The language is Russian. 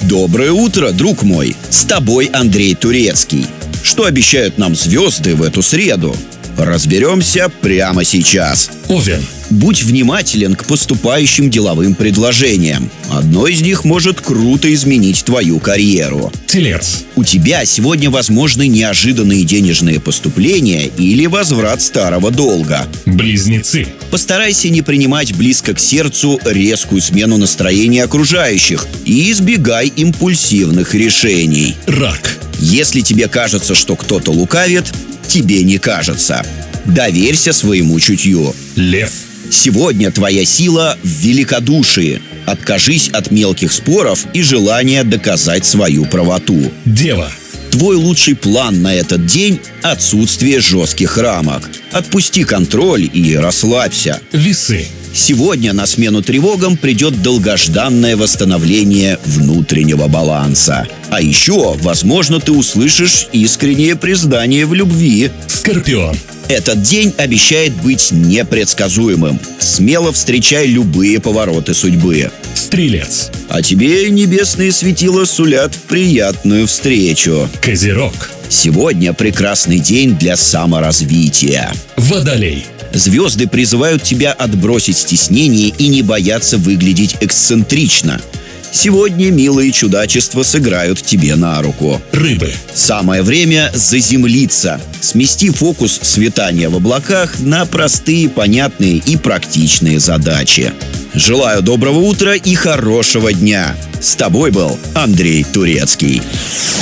Доброе утро, друг мой! С тобой Андрей Турецкий. Что обещают нам звезды в эту среду? Разберемся прямо сейчас. Овен. Будь внимателен к поступающим деловым предложениям. Одно из них может круто изменить твою карьеру. Телец. У тебя сегодня возможны неожиданные денежные поступления или возврат старого долга. Близнецы. Постарайся не принимать близко к сердцу резкую смену настроения окружающих и избегай импульсивных решений. Рак. Если тебе кажется, что кто-то лукавит, тебе не кажется. Доверься своему чутью. Лев. Сегодня твоя сила в великодушии. Откажись от мелких споров и желания доказать свою правоту. Дева. Твой лучший план на этот день – отсутствие жестких рамок. Отпусти контроль и расслабься. Весы. Сегодня на смену тревогам придет долгожданное восстановление внутреннего баланса. А еще, возможно, ты услышишь искреннее признание в любви. Скорпион. Этот день обещает быть непредсказуемым. Смело встречай любые повороты судьбы. Стрелец. А тебе небесные светила сулят приятную встречу. Козерог. Сегодня прекрасный день для саморазвития. Водолей. Звезды призывают тебя отбросить стеснение и не бояться выглядеть эксцентрично. Сегодня милые чудачества сыграют тебе на руку. Рыбы. Самое время заземлиться. Смести фокус светания в облаках на простые, понятные и практичные задачи. Желаю доброго утра и хорошего дня. С тобой был Андрей Турецкий.